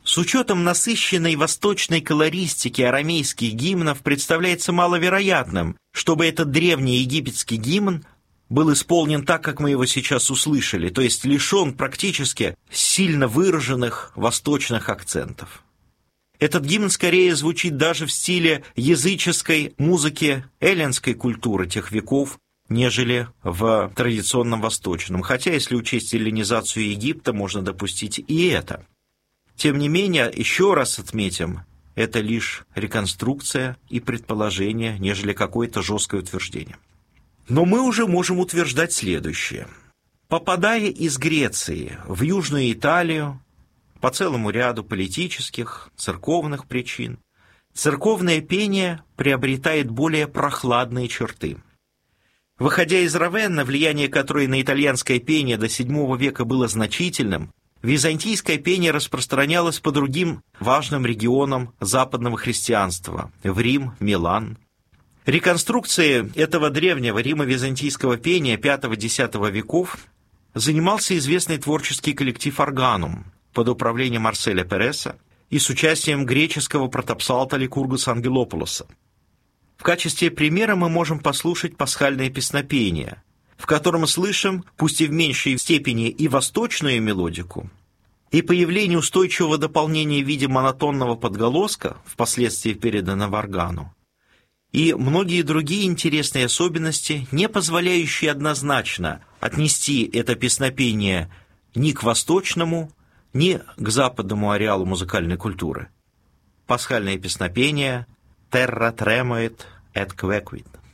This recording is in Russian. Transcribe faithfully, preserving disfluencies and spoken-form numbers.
С учетом насыщенной восточной колористики арамейских гимнов представляется маловероятным, чтобы этот древний египетский гимн был исполнен так, как мы его сейчас услышали, то есть лишен практически сильно выраженных восточных акцентов. Этот гимн скорее звучит даже в стиле языческой музыки эллинской культуры тех веков, нежели в традиционном восточном, хотя, если учесть эллинизацию Египта, можно допустить и это. Тем не менее, еще раз отметим, это лишь реконструкция и предположение, нежели какое-то жесткое утверждение. Но мы уже можем утверждать следующее. Попадая из Греции в Южную Италию, по целому ряду политических, церковных причин, церковное пение приобретает более прохладные черты. Выходя из Равенны, влияние которой на итальянское пение до седьмого века было значительным, византийское пение распространялось по другим важным регионам западного христианства – в Рим, Милан. Реконструкцией этого древнего римо-византийского пения пятого-десятого веков занимался известный творческий коллектив «Органум» под управлением Марселя Переса и с участием греческого протопсалта Ликургуса Ангелопулоса. В качестве примера мы можем послушать пасхальное песнопение, в котором слышим, пусть и в меньшей степени, и восточную мелодику, и появление устойчивого дополнения в виде монотонного подголоска, впоследствии переданного органу, и многие другие интересные особенности, не позволяющие однозначно отнести это песнопение ни к восточному, ни к западному ареалу музыкальной культуры. Пасхальное песнопение «Terra tremoit et quaquit».